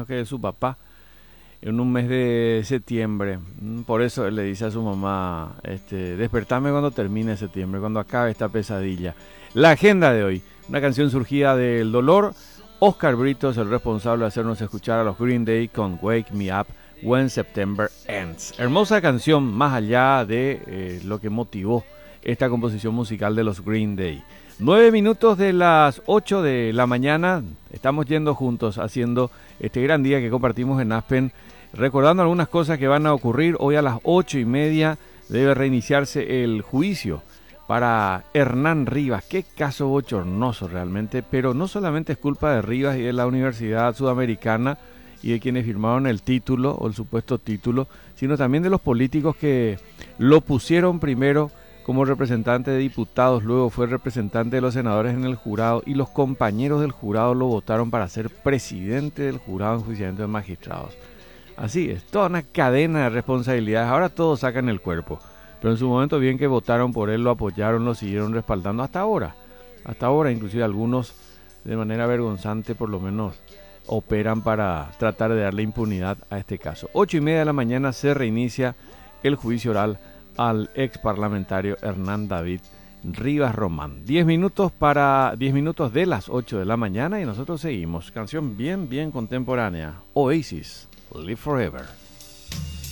que de su papá en un mes de septiembre. Por eso él le dice a su mamá, despertame cuando termine septiembre, cuando acabe esta pesadilla. La agenda de hoy, una canción surgida del dolor. Oscar Brito es el responsable de hacernos escuchar a los Green Day con Wake Me Up When September Ends. Hermosa canción, más allá de lo que motivó esta composición musical de los Green Day. 9 minutos de las 8 de la mañana, estamos yendo juntos haciendo este gran día que compartimos en Aspen, recordando algunas cosas que van a ocurrir. Hoy a las 8:30 debe reiniciarse el juicio para Hernán Rivas. Qué caso bochornoso realmente, pero no solamente es culpa de Rivas y de la Universidad Sudamericana y de quienes firmaron el título o el supuesto título, sino también de los políticos que lo pusieron primero como representante de diputados, luego fue representante de los senadores en el jurado y los compañeros del jurado lo votaron para ser presidente del jurado en enjuiciamiento de magistrados. Así es, toda una cadena de responsabilidades. Ahora todos sacan el cuerpo, pero en su momento bien que votaron por él, lo apoyaron, lo siguieron respaldando hasta ahora. Hasta ahora inclusive algunos de manera vergonzante por lo menos operan para tratar de darle impunidad a este caso. 8:30 de la mañana se reinicia el juicio oral al ex parlamentario Hernán David Rivas Román. 10 minutos de las 8 de la mañana y nosotros seguimos. Canción bien contemporánea. Oasis, Live Forever.